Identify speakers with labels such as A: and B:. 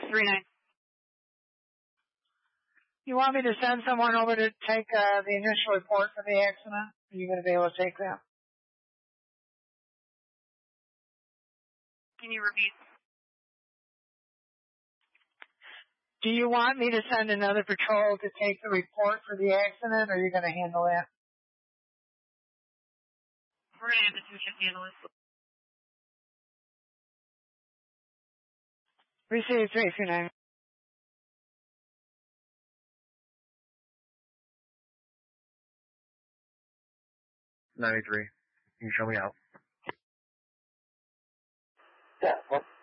A: 39.
B: You want me to send someone over to take the initial report for the accident? Are you going to be able to take that?
A: Can you repeat?
B: Do you want me to send another patrol to take the report for the accident, or are you going to handle that?
A: We're going to have the 2 shift handle it.
B: Receive 329.
C: Can you show me out?
D: Yeah, well,